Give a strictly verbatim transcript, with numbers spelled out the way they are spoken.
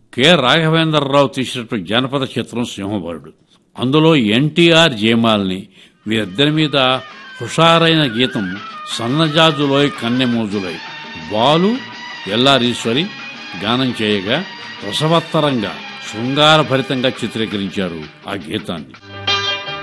K Raghavendra Rao తీసినటువంటి జానపద చిత్రం సింహబలుడు. అందులో ఎన్టీఆర్ జయమాల్ని వీరిద్దరి మీద హుషారైన గీతం సన్నజాజులోయ్ కన్నెమోజులోయ్ బాలు ఎల్లారీశ్వరి గానం చేయగా రసవత్తరంగా శృంగారభరితంగా చిత్రీకరించారు ఆ గీతాన్ని.